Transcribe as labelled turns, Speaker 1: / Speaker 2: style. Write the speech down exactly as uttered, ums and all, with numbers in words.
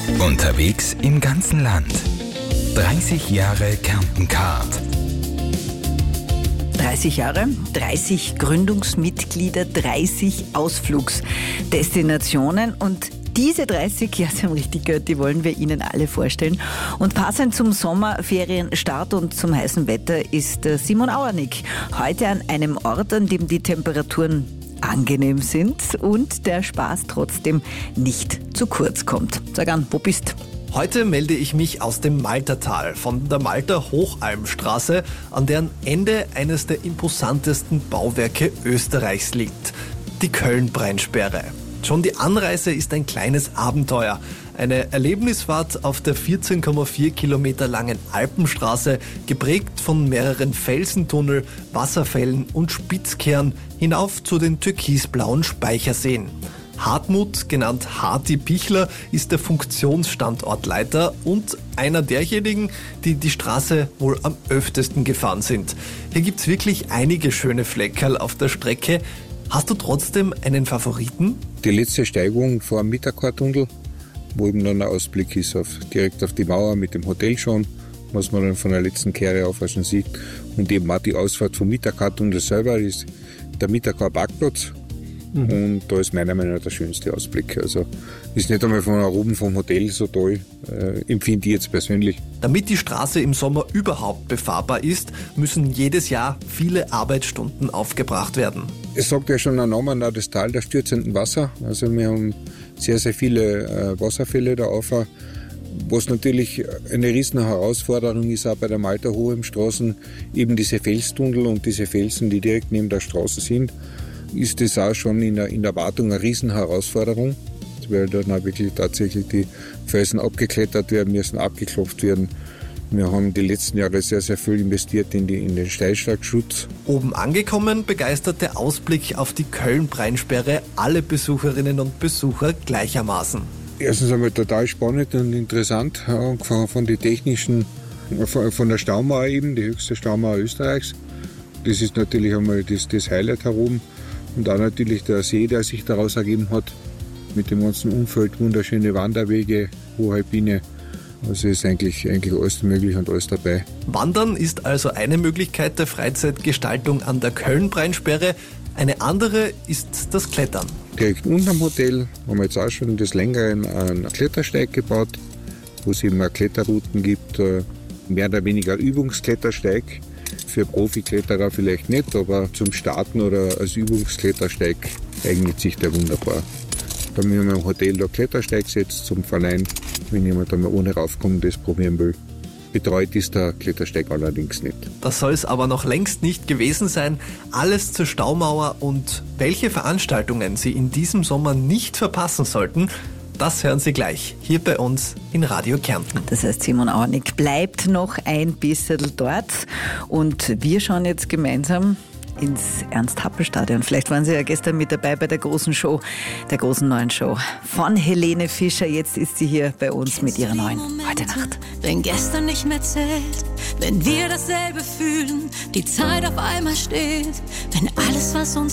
Speaker 1: Unterwegs im ganzen Land. dreißig Jahre Kärnten-Card.
Speaker 2: dreißig Jahre, dreißig Gründungsmitglieder, dreißig Ausflugsdestinationen und diese dreißig, ja, Sie haben richtig gehört, die wollen wir Ihnen alle vorstellen. Und passend zum Sommerferienstart und zum heißen Wetter ist Simon Auernick heute an einem Ort, an dem die Temperaturen angenehm sind und der Spaß trotzdem nicht zu kurz kommt. Sag an, wo bist du?
Speaker 3: Heute melde ich mich aus dem Maltertal, von der Malter Hochalmstraße, an deren Ende eines der imposantesten Bauwerke Österreichs liegt, die Köln-Breinnsperre. Schon die Anreise ist ein kleines Abenteuer. Eine Erlebnisfahrt auf der vierzehn Komma vier Kilometer langen Alpenstraße, geprägt von mehreren Felsentunnel, Wasserfällen und Spitzkehren hinauf zu den türkisblauen Speicherseen. Hartmut, genannt Harti Pichler, ist der Funktionsstandortleiter und einer derjenigen, die die Straße wohl am öftesten gefahren sind. Hier gibt's wirklich einige schöne Fleckerl auf der Strecke. Hast du trotzdem einen Favoriten?
Speaker 4: Die letzte Steigung vor dem Mitterkartunnel, wo eben dann ein Ausblick ist auf, direkt auf die Mauer mit dem Hotel schon, was man dann von der letzten Kehre auf schon sieht. Und eben auch die Ausfahrt vom Mitterkartunnel selber ist der Mitterkar-Parkplatz. Mhm. Und da ist meiner Meinung nach der schönste Ausblick. Also ist nicht einmal von oben vom Hotel so toll, äh, empfinde ich jetzt persönlich.
Speaker 3: Damit die Straße im Sommer überhaupt befahrbar ist, müssen jedes Jahr viele Arbeitsstunden aufgebracht werden.
Speaker 4: Es sagt ja schon der Name, das Tal der stürzenden Wasser. Also wir haben sehr, sehr viele äh, Wasserfälle da auf. Was natürlich eine riesen Herausforderung ist, auch bei der Malter Hochalmstraße, eben diese Felstunnel und diese Felsen, die direkt neben der Straße sind, ist das auch schon in der, in der Wartung eine riesen Herausforderung, weil dann auch wirklich tatsächlich die Felsen abgeklettert werden müssen, abgeklopft werden. Wir haben die letzten Jahre sehr, sehr viel investiert in, die, in den Steilschlagschutz.
Speaker 3: Oben angekommen begeistert der Ausblick auf die Köln-Breinnsperre alle Besucherinnen und Besucher gleichermaßen.
Speaker 4: Erstens einmal total spannend und interessant, angefangen von den technischen, von, von der Staumauer eben, die höchste Staumauer Österreichs. Das ist natürlich einmal das, das Highlight heroben. Und auch natürlich der See, der sich daraus ergeben hat, mit dem ganzen Umfeld, wunderschöne Wanderwege, Hochalpine. Also ist eigentlich, eigentlich alles möglich und alles dabei.
Speaker 3: Wandern ist also eine Möglichkeit der Freizeitgestaltung an der Köln-Breinnsperre. Eine andere ist das Klettern.
Speaker 4: Direkt unterm Hotel haben wir jetzt auch schon des Längeren einen Klettersteig gebaut, wo es eben auch Kletterrouten gibt, mehr oder weniger Übungsklettersteig. Für Profikletterer vielleicht nicht, aber zum Starten oder als Übungsklettersteig eignet sich der wunderbar. Da haben wir im Hotel da Klettersteig gesetzt zum Verleihen, wenn jemand da mal ohne raufkommen das probieren will. Betreut ist der Klettersteig allerdings nicht.
Speaker 3: Das soll es aber noch längst nicht gewesen sein. Alles zur Staumauer und welche Veranstaltungen Sie in diesem Sommer nicht verpassen sollten, das hören Sie gleich hier bei uns in Radio Kärnten.
Speaker 2: Das heißt, Simon Auernick bleibt noch ein bisschen dort und wir schauen jetzt gemeinsam ins Ernst-Happel-Stadion. Vielleicht waren Sie ja gestern mit dabei bei der großen Show, der großen neuen Show von Helene Fischer. Jetzt ist sie hier bei uns mit ihrer neuen Heute Nacht.
Speaker 5: Wenn gestern nicht mehr zählt, wenn wir dasselbe fühlen, die Zeit auf einmal steht, wenn alles, was uns